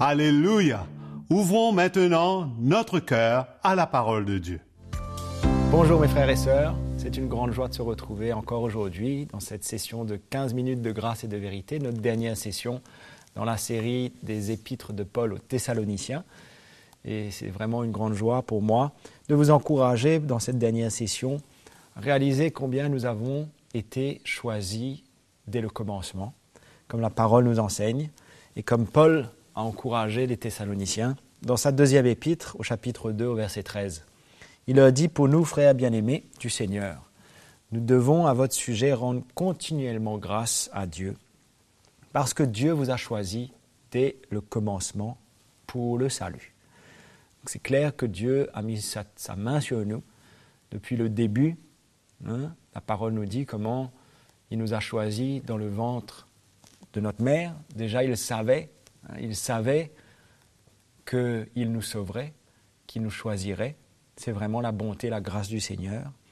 Alléluia! Ouvrons maintenant notre cœur à la parole de Dieu. Bonjour mes frères et sœurs, c'est une grande joie de se retrouver encore aujourd'hui dans cette session de 15 minutes de grâce et de vérité, notre dernière session dans la série des épîtres de Paul aux Thessaloniciens. Et c'est vraiment une grande joie pour moi de vous encourager dans cette dernière session à réaliser combien nous avons été choisis dès le commencement, comme la parole nous enseigne, et comme Paul a encouragé les Thessaloniciens dans sa deuxième épître au chapitre 2 au verset 13. Il leur dit « Pour nous, frères bien-aimés du Seigneur, nous devons à votre sujet rendre continuellement grâce à Dieu, parce que Dieu vous a choisis dès le commencement pour le salut. » C'est clair que Dieu a mis sa main sur nous depuis le début. La parole nous dit comment il nous a choisis dans le ventre de notre mère. Déjà, il savait qu'il nous sauverait, qu'il nous choisirait. C'est vraiment la bonté, la grâce du Seigneur.